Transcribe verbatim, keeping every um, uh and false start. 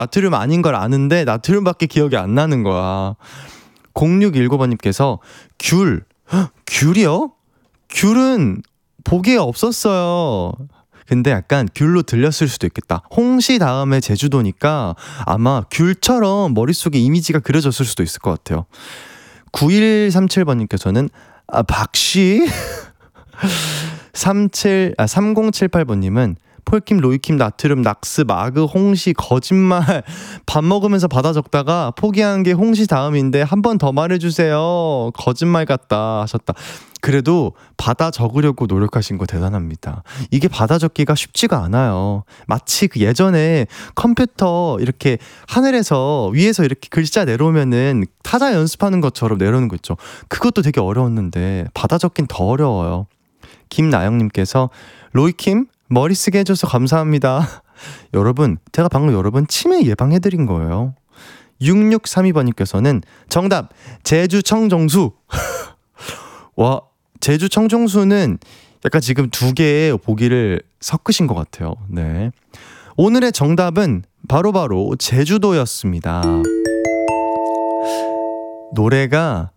나트륨 아닌 걸 아는데 나트륨밖에 기억이 안 나는 거야. 공육일구 번님께서 귤, 헉, 귤이요? 귤은 보기에 없었어요. 근데 약간 귤로 들렸을 수도 있겠다. 홍시 다음에 제주도니까 아마 귤처럼 머릿속에 이미지가 그려졌을 수도 있을 것 같아요. 구일삼칠 번님께서는 아, 박씨? 삼칠, 아, 삼공칠팔 번님은 폴킴, 로이킴, 나트륨, 낙스, 마그, 홍시, 거짓말 밥 먹으면서 받아 적다가 포기한 게 홍시 다음인데 한 번 더 말해주세요. 거짓말 같다 하셨다. 그래도 받아 적으려고 노력하신 거 대단합니다. 이게 받아 적기가 쉽지가 않아요. 마치 그 예전에 컴퓨터 이렇게 하늘에서 위에서 이렇게 글자 내려오면은 타자 연습하는 것처럼 내려오는 거 있죠. 그것도 되게 어려웠는데 받아 적긴 더 어려워요. 김나영님께서 로이킴 머리 쓰게 해줘서 감사합니다. 여러분, 제가 방금 여러분 치매 예방해드린 거예요. 육육삼이 번님께서는 정답 제주 청정수. 와, 제주 청정수는 약간 지금 두 개의 보기를 섞으신 것 같아요. 네, 오늘의 정답은 바로바로 바로 제주도였습니다. 노래가